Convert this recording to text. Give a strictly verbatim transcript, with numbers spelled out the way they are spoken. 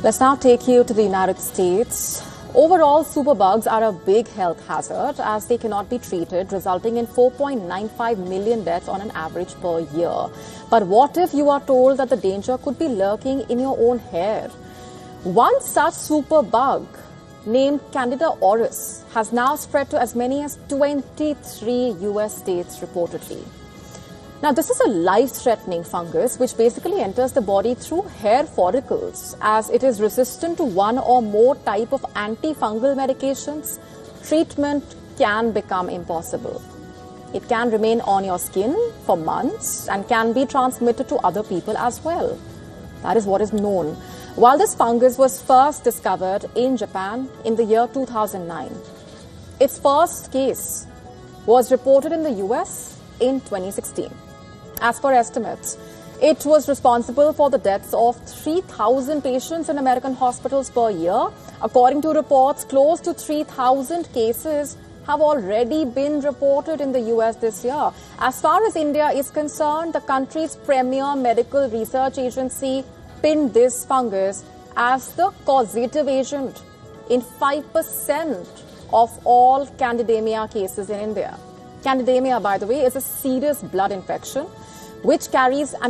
Let's now take you to the United States. Overall, superbugs are a big health hazard as they cannot be treated, resulting in four point nine five million deaths on an average per year. But what if you are told that the danger could be lurking in your own hair? One such superbug, named Candida auris, has now spread to as many as twenty-three U S states reportedly. Now, this is a life-threatening fungus which basically enters the body through hair follicles. As it is resistant to one or more type of antifungal medications, treatment can become impossible. It can remain on your skin for months and can be transmitted to other people as well. That is what is known. While this fungus was first discovered in Japan in the year two thousand nine, its first case was reported in the U S in twenty sixteen. As per estimates, it was responsible for the deaths of three thousand patients in American hospitals per year. According to reports, close to three thousand cases have already been reported in the U S this year. As far as India is concerned, the country's premier medical research agency pinned this fungus as the causative agent in five percent of all candidemia cases in India. Candidemia, by the way, is a serious blood infection which carries an